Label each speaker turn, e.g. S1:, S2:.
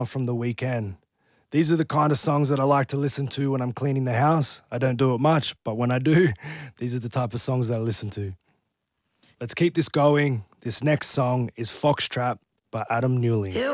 S1: from the weekend. These are the kind of songs that I like to listen to when I'm cleaning the house. I don't do it much, but when I do, these are the type of songs that I listen to. Let's keep this going. This next song is Foxtrap by Adam Newling.